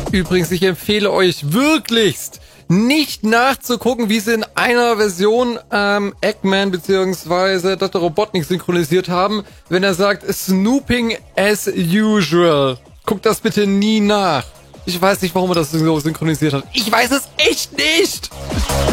Übrigens, ich empfehle euch wirklichst, nicht nachzugucken, wie sie in einer Version Eggman bzw. Dr. Robotnik synchronisiert haben, wenn er sagt, Snooping as usual. Guckt das bitte nie nach. Ich weiß nicht, warum er das so synchronisiert hat. Ich weiß es echt nicht!